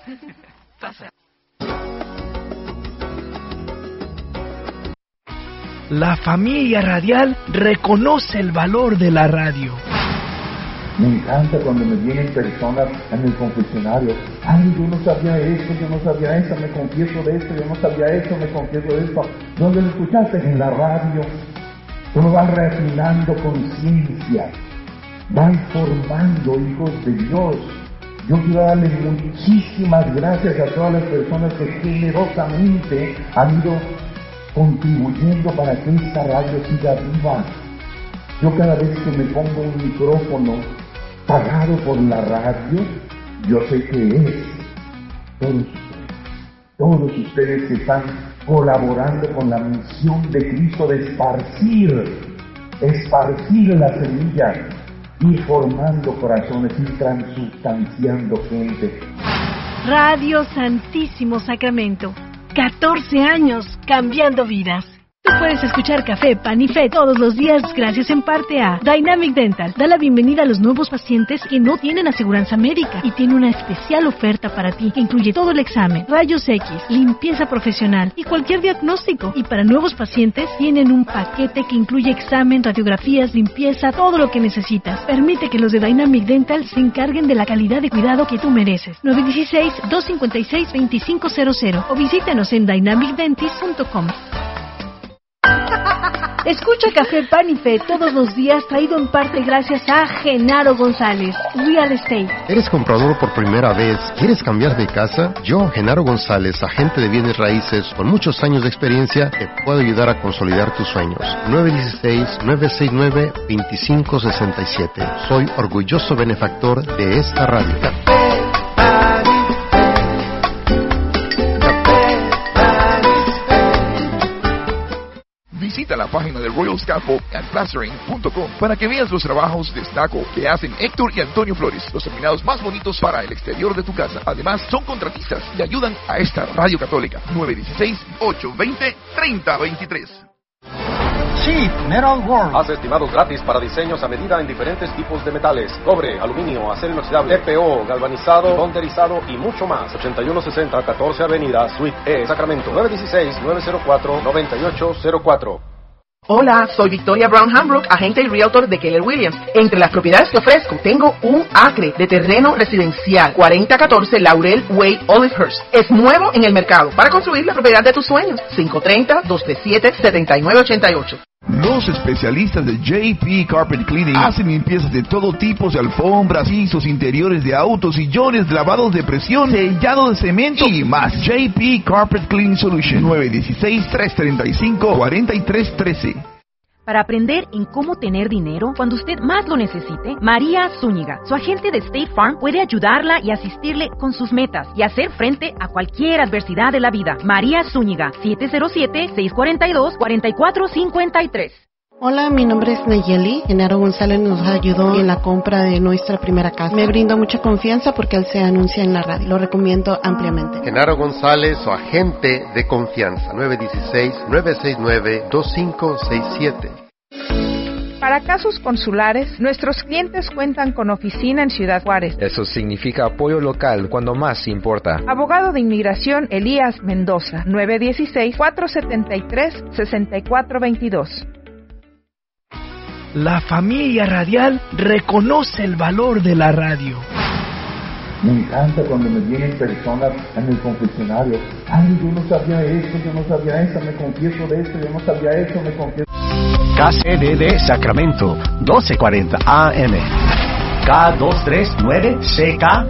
Pasa. La familia radial reconoce el valor de la radio. Me encanta cuando me vienen personas en el confesionario. Ay, yo no sabía esto, yo no sabía esto, me confieso de esto, yo no sabía esto, me confieso de esto. ¿Dónde lo escuchaste? En la radio. Uno va refinando conciencia, va formando hijos de Dios. Yo quiero darle muchísimas gracias a todas las personas que generosamente han ido contribuyendo para que esta radio siga viva. Yo cada vez que me pongo un micrófono pagado por la radio, yo sé que es todos ustedes que están colaborando con la misión de Cristo de esparcir la semilla y formando corazones y transustanciando gente. Radio Santísimo Sacramento. 14 años cambiando vidas. Tú puedes escuchar Café, Pan y Fe todos los días gracias en parte a Dynamic Dental. Da la bienvenida a los nuevos pacientes que no tienen aseguranza médica y tiene una especial oferta para ti que incluye todo el examen, rayos X, limpieza profesional y cualquier diagnóstico. Y para nuevos pacientes tienen un paquete que incluye examen, radiografías, limpieza, todo lo que necesitas. Permite que los de Dynamic Dental se encarguen de la calidad de cuidado que tú mereces. 916-256-2500 o visítanos en dynamicdentist.com. Escucha Café, Pan y Fe todos los días, traído en parte gracias a Genaro González, Real Estate. ¿Eres comprador por primera vez? ¿Quieres cambiar de casa? Yo, Genaro González, agente de bienes raíces con muchos años de experiencia, te puedo ayudar a consolidar tus sueños. 916-969-2567. Soy orgulloso benefactor de esta radio. Visita la página de Royal Scaffold and Plastering.com para que veas los trabajos de estuco que hacen Héctor y Antonio Flores, los terminados más bonitos para el exterior de tu casa. Además, son contratistas y ayudan a esta radio católica. 916-820-3023. Cheap Metal World. Haz estimados gratis para diseños a medida en diferentes tipos de metales: cobre, aluminio, acero inoxidable, TPO, galvanizado, bonderizado y mucho más. 8160 14 Avenida, Suite E, Sacramento. 916-904-9804. Hola, soy Victoria Brown Hambrook, agente y realtor de Keller Williams. Entre las propiedades que ofrezco, tengo un acre de terreno residencial, 4014 Laurel Way, Olivehurst. Es nuevo en el mercado para construir la propiedad de tus sueños. 530-237-7988. Los especialistas de JP Carpet Cleaning hacen limpiezas de todo tipo de alfombras, pisos, interiores de autos, sillones, lavados de presión, sellado de cemento y más. JP Carpet Cleaning Solution. 916-335-4313. Para aprender en cómo tener dinero cuando usted más lo necesite, María Zúñiga, su agente de State Farm, puede ayudarla y asistirle con sus metas y hacer frente a cualquier adversidad de la vida. María Zúñiga, 707-642-4453. Hola, mi nombre es Nayeli. Genaro González nos ayudó en la compra de nuestra primera casa. Me brindó mucha confianza porque él se anuncia en la radio. Lo recomiendo ampliamente. Genaro González, su agente de confianza. 916-969-2567. Para casos consulares, nuestros clientes cuentan con oficina en Ciudad Juárez. Eso significa apoyo local cuando más importa. Abogado de Inmigración Elías Mendoza, 916-473-6422. La familia radial reconoce el valor de la radio. Me encanta cuando me vienen personas en el confesionario. Ay, yo no sabía esto, yo no sabía esto, me confieso de esto, yo no sabía esto, me confieso. KCDD Sacramento, 1240 AM. K239CK